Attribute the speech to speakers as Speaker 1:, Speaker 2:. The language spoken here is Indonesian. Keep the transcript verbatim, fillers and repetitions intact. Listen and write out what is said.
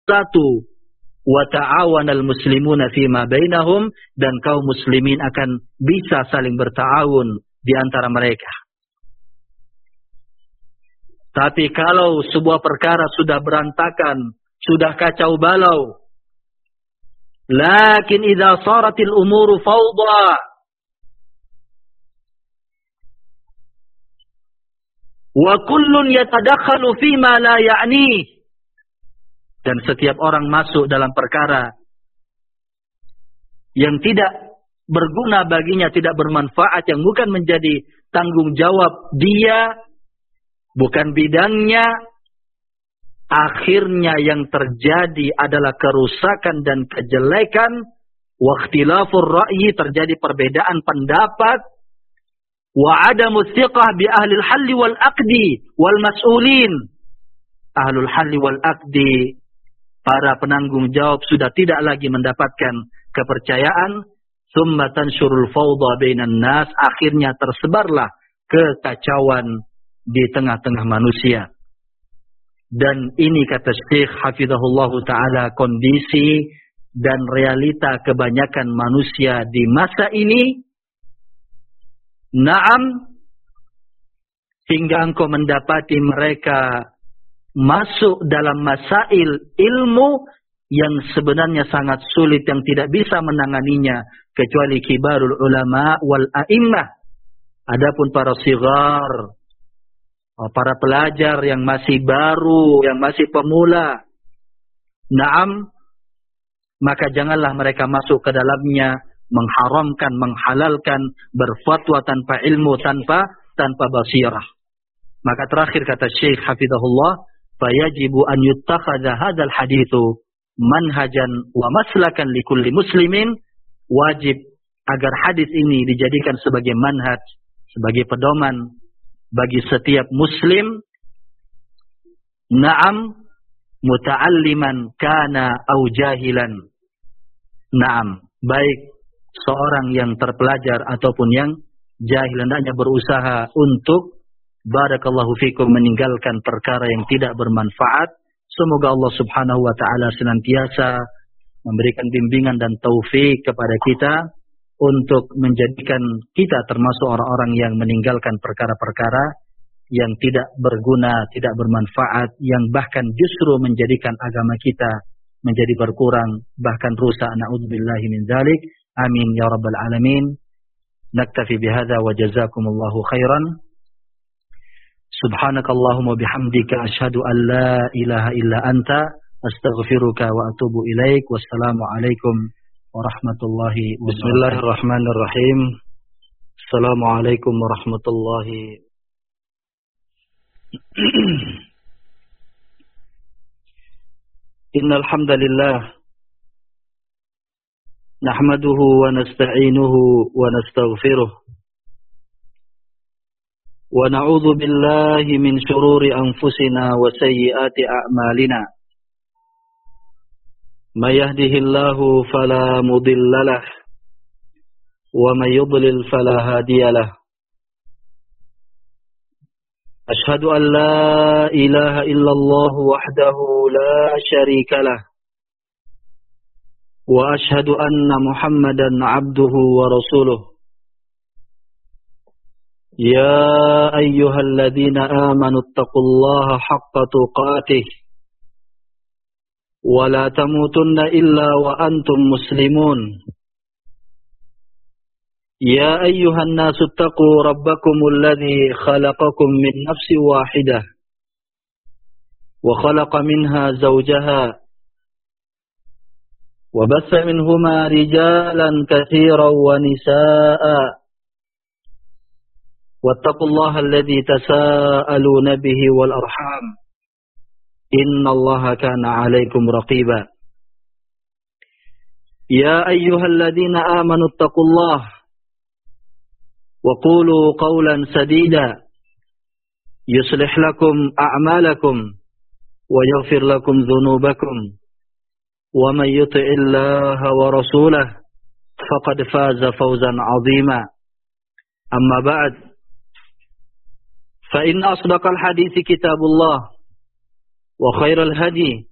Speaker 1: bersatu. Wa ta'awanal muslimuna fima bainahum, dan kaum muslimin akan bisa saling berta'awun di antara mereka. Tapi kalau sebuah perkara sudah berantakan, sudah kacau balau, lakin idza saratil umuru fawda, wa kullun yatadakhalu fima la ya'ni, dan setiap orang masuk dalam perkara yang tidak berguna baginya, tidak bermanfaat, yang bukan menjadi tanggung jawab dia, bukan bidangnya, akhirnya yang terjadi adalah kerusakan dan kejelekan. Wa ikhtilafur ra'yi, terjadi perbedaan pendapat. Wa adamu thiqah bi ahlil halli wal aqdi wal mas'ulin. Ahlul halli wal aqdi, para penanggung jawab, sudah tidak lagi mendapatkan kepercayaan. Tsumma tansyurul fawda bainan nas, akhirnya tersebarlah kekacauan di tengah-tengah manusia. Dan ini kata Syekh hafizahullahu ta'ala kondisi dan realita kebanyakan manusia di masa ini. Naam, hingga engkau mendapati mereka masuk dalam masail ilmu yang sebenarnya sangat sulit, yang tidak bisa menanganinya kecuali kibarul ulama wal a'immah. Adapun para sigar, para pelajar yang masih baru, yang masih pemula, naam, maka janganlah mereka masuk ke dalamnya, mengharamkan, menghalalkan, berfatwa tanpa ilmu, tanpa tanpa basirah. Maka terakhir kata Syekh hafizahullah, fayajibu an yuttakhadha hadzal haditsu manhajan wa maslakan likulli muslimin. Wajib agar hadis ini dijadikan sebagai manhaj, sebagai pedoman bagi setiap muslim. Naam, muta'alliman kana au jahilan. Naam, baik seorang yang terpelajar ataupun yang jahil, hendaknya berusaha untuk, barakallahu fikum, meninggalkan perkara yang tidak bermanfaat. Semoga Allah subhanahu wa ta'ala senantiasa memberikan bimbingan dan taufik kepada kita untuk menjadikan kita termasuk orang-orang yang meninggalkan perkara-perkara yang tidak berguna, tidak bermanfaat, yang bahkan justru menjadikan agama kita menjadi berkurang, bahkan rusak. Na'udzubillahi min dzalik. Amin ya rabbal alamin. Naktafi bihadza wa jazakumullahu khairan. Subhanakallahumma bihamdika asyhadu an la ilaha illa anta astaghfiruka wa atubu ilaik. Wassalamu alaikum warahmatullahi wabarakatuh. Bismillahirrahmanirrahim. Assalamualaikum warahmatullahi Innal hamdalillah nahmaduhu wa nasta'inuhu wa nastaghfiruh wa na'udzu billahi min shururi anfusina wa sayyiati a'malina. May yahdihillahu fala mudhillalah wa may yudlil fala hadiyalah. Ashhadu an la ilaha illallah wahdahu la syarika lah wa ashhadu anna Muhammadan abduhu wa rasuluh. Ya ayyuhalladzina amanu taqullaha haqqa tuqatih wa la tamutunna illa wa antum muslimun. Ya ayyuhan nasu taqu rabbakumul ladzi khalaqakum min nafsin wahidah wa khalaqa minha zawjaha wa bassa minhuma rijalan katsiran wa nisaa'a wattaqullaha alladzi tasaaluna bihi wal arham innallaha kana 'alaikum raqiba. Ya ayyuhalladzina amanu taqullaha وقولوا قولا سديدا يصلح لكم أعمالكم ويغفر لكم ذنوبكم ومن يطع الله ورسوله فقد فاز فوزا عظيما. أما بعد فإن أصدق الحديث كتاب الله وخير الهدي